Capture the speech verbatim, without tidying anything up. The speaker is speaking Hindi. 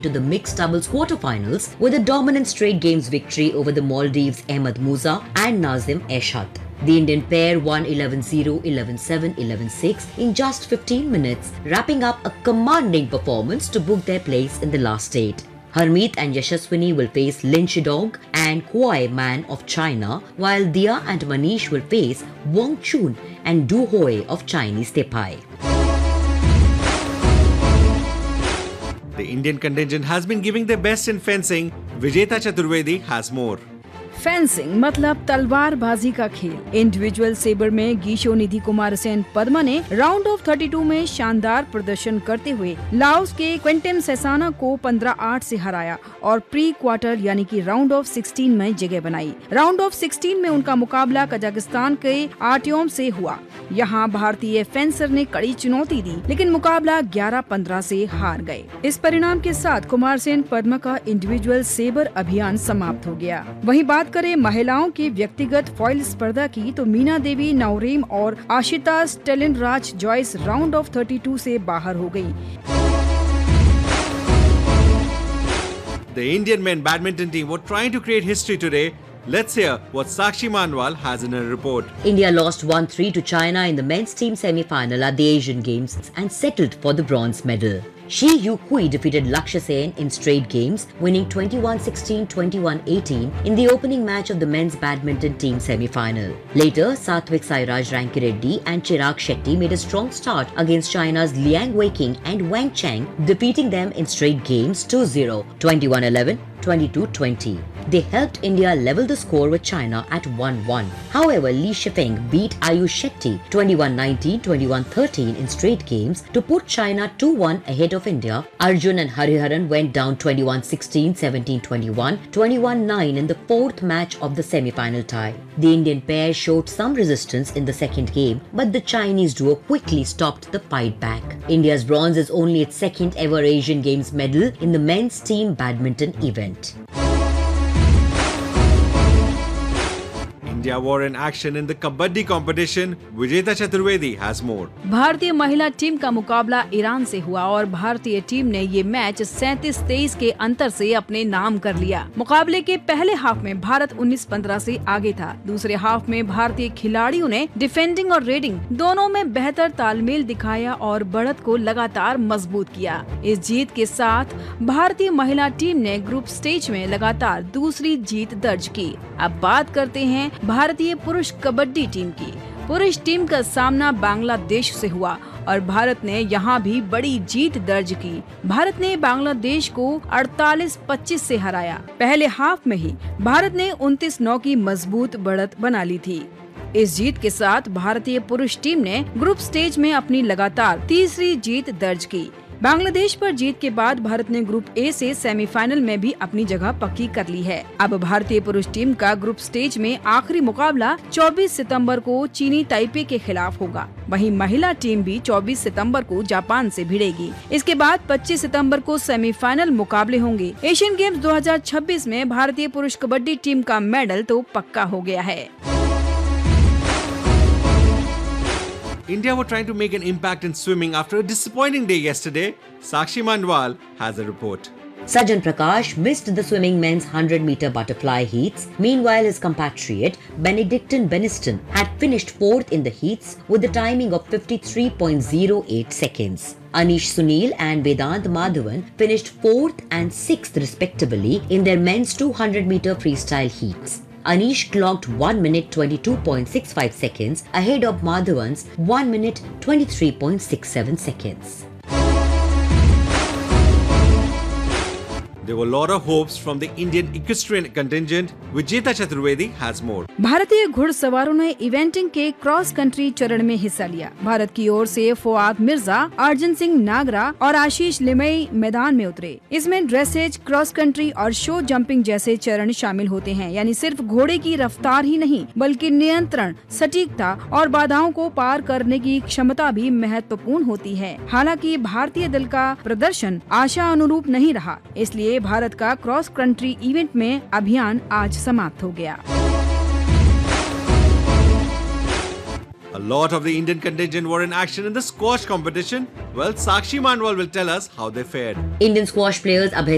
to the mixed doubles quarterfinals with a dominant straight games victory over the Maldives' Ahmed Musa and Nazim Eshat. The Indian pair won eleven zero, eleven seven, eleven six in just fifteen minutes, wrapping up a commanding performance to book their place in the last eight. Harmeet and Yashaswini will face Lin Shidong and Kuai Man of China, while Dia and Manish will face Wang Chun and Du Hui of Chinese Tepai. The Indian contingent has been giving their best in fencing. Vijeta Chaturvedi has more. Fencing मतलब तलवारबाजी का खेल। इंडिविजुअल सेबर में गीशो निधि कुमार सेन पद्मा ने राउंड ऑफ बत्तीस में शानदार प्रदर्शन करते हुए लाओस के क्विंटन सेसाना को पंद्रह आठ से हराया और प्री क्वार्टर यानी कि राउंड ऑफ सोलह में जगह बनाई। राउंड ऑफ सोलह में उनका मुकाबला कजाकिस्तान के आर्ट्योम से हुआ। यहाँ भारतीय फेंसर ने कड़ी चुनौती दी, लेकिन मुकाबला ग्यारह पंद्रह से हार गए। इस परिणाम के साथ कुमार सेन पद्मा का इंडिविजुअल सेबर अभियान समाप्त हो गया। वहीं बात करें महिलाओं की व्यक्तिगत फॉइल स्पर्धा की, तो मीना देवी, नौरीम और Ashita Stalin Raj Joyce round of बत्तीस से बाहर हो गयी। The Indian men badminton team were trying to create history today. Let's hear what Sakshi Manwal has in her report. India lost one three to China in the men's team semi-final at the Asian Games and settled for the bronze medal. Shi Yuqi defeated Lakshya Sen in straight games, winning twenty-one sixteen, twenty-one eighteen in the opening match of the men's badminton team semi-final. Later, Satvik Sairaj Rankireddy and Chirag Shetty made a strong start against China's Liang Weiqing and Wang Cheng, defeating them in straight games two zero, twenty-one eleven, twenty-two twenty. They helped India level the score with China at one one. However, Li Shifeng beat Ayush Shetty twenty-one nineteen, twenty-one thirteen in straight games to put China two one ahead of India. Arjun and Hariharan went down twenty-one sixteen, seventeen twenty-one, twenty-one nine in the fourth match of the semi-final tie. The Indian pair showed some resistance in the second game, but the Chinese duo quickly stopped the fight back. India's bronze is only its second ever Asian Games medal in the men's team badminton event. India were in action in the Kabaddi competition. Vijeta Chaturvedi has more. भारतीय महिला टीम का मुकाबला ईरान से हुआ और भारतीय टीम ने ये मैच सैंतीस तेईस के अंतर से अपने नाम कर लिया। मुकाबले के पहले हाफ में भारत उन्नीस पंद्रह से आगे था। दूसरे हाफ में भारतीय खिलाड़ियों ने डिफेंडिंग और रेडिंग दोनों में बेहतर तालमेल दिखाया और बढ़त को लगातार मजबूत किया। इस जीत के साथ भारतीय महिला टीम ने ग्रुप स्टेज में लगातार दूसरी जीत दर्ज की। अब बात करते हैं भारतीय पुरुष कबड्डी टीम की। पुरुष टीम का सामना बांग्लादेश से हुआ और भारत ने यहां भी बड़ी जीत दर्ज की। भारत ने बांग्लादेश को अड़तालीस पच्चीस से हराया। पहले हाफ में ही भारत ने उनतीस नौ की मजबूत बढ़त बना ली थी। इस जीत के साथ भारतीय पुरुष टीम ने ग्रुप स्टेज में अपनी लगातार तीसरी जीत दर्ज की। बांग्लादेश पर जीत के बाद भारत ने ग्रुप ए से सेमीफाइनल में भी अपनी जगह पक्की कर ली है। अब भारतीय पुरुष टीम का ग्रुप स्टेज में आखिरी मुकाबला चौबीस सितंबर को चीनी ताइपे के खिलाफ होगा। वहीं महिला टीम भी चौबीस सितंबर को जापान से भिड़ेगी। इसके बाद पच्चीस सितंबर को सेमीफाइनल मुकाबले होंगे। एशियन गेम्स दो हज़ार छब्बीस में भारतीय पुरुष कबड्डी टीम का मेडल तो पक्का हो गया है। India were trying to make an impact in swimming after a disappointing day yesterday. Sakshi Manwal has a report. Sajan Prakash missed the swimming men's one hundred meter butterfly heats. Meanwhile, his compatriot Benedictine Beniston had finished fourth in the heats with a timing of fifty-three point zero eight seconds. Anish Sunil and Vedant Madhavan finished fourth and sixth respectively in their men's two hundred meter freestyle heats. Anish clocked one minute twenty-two point six five seconds ahead of Madhavan's one minute twenty-three point six seven seconds. There were a lot of hopes from the Indian equestrian contingent. Vijeta Chaturvedi has more. भारतीय घुड़सवारों ने इवेंटिंग के क्रॉस कंट्री चरण में हिस्सा लिया। भारत की ओर से फुआद मिर्जा, अर्जुन सिंह नागरा और आशीष लिमई मैदान में उतरे। इसमें ड्रेसेज, क्रॉस कंट्री और शो जंपिंग जैसे चरण शामिल होते हैं। यानी सिर्फ घोड़े की रफ्तार ही नहीं, बल्कि नियंत्रण, सटीकता और बाधाओं को पार करने की क्षमता भी महत्वपूर्ण होती है। हालांकि भारतीय दल का प्रदर्शन आशा अनुरूप नहीं रहा, इसलिए भारत का क्रॉस कंट्री इवेंट में अभियान आज समाप्त हो गया। A lot of the Indian contingent were in action in the squash competition. Well, Sakshi Manwal will tell us how they fared. Indian squash players Abhay